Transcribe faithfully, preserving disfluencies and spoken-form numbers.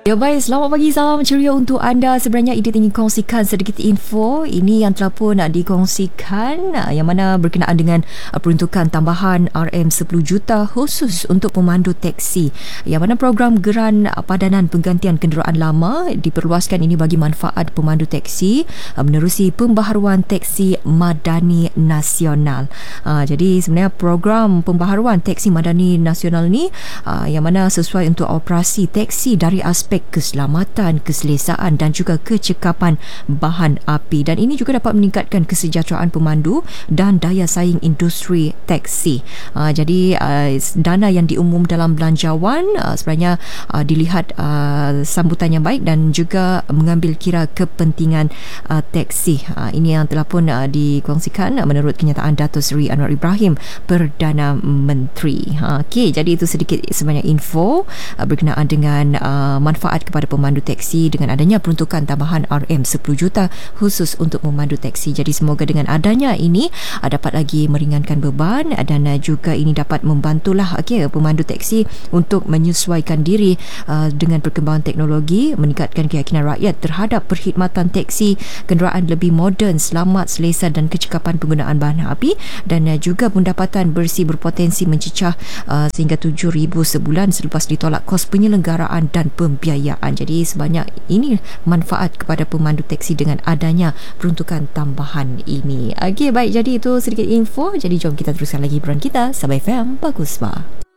Ya baik, selamat pagi, salam ceria untuk anda. Sebenarnya Edith ingin kongsikan sedikit info ini yang telah pun nak dikongsikan, yang mana berkenaan dengan peruntukan tambahan R M sepuluh juta khusus untuk pemandu teksi. Yang mana program geran padanan penggantian kenderaan lama diperluaskan ini bagi manfaat pemandu teksi menerusi pembaharuan teksi madani nasional. Jadi sebenarnya program pembaharuan teksi madani nasional ni yang mana sesuai untuk operasi teksi dari aspek keselamatan, keselesaan dan juga kecekapan bahan api, dan ini juga dapat meningkatkan kesejahteraan pemandu dan daya saing industri teksi. Uh, jadi uh, dana yang diumum dalam belanjawan uh, sebenarnya uh, dilihat uh, sambutan yang baik dan juga mengambil kira kepentingan uh, teksi. Uh, ini yang telah pun uh, dikongsikan uh, menurut kenyataan Dato' Seri Anwar Ibrahim, Perdana Menteri. Uh, Okey, jadi itu sedikit sebanyak info uh, berkenaan dengan uh, manfaat kepada pemandu teksi dengan adanya peruntukan tambahan R M sepuluh juta khusus untuk memandu teksi. Jadi semoga dengan adanya ini uh, dapat lagi meringankan beban dan uh, juga ini dapat membantulah okay, pemandu teksi untuk menyesuaikan diri uh, dengan perkembangan teknologi, meningkatkan keyakinan rakyat terhadap perkhidmatan teksi, kenderaan lebih moden, selamat, selesa dan kecekapan penggunaan bahan api, dan uh, juga pendapatan bersih berpotensi mencecah uh, sehingga tujuh ribu sebulan selepas ditolak kos penyelenggaraan dan pembiayaan. Jadi sebanyak ini manfaat kepada pemandu teksi dengan adanya peruntukan tambahan ini. Okey, baik, jadi itu sedikit info. Jadi jom kita teruskan lagi hiburan kita. Sabah F M, bagus bah.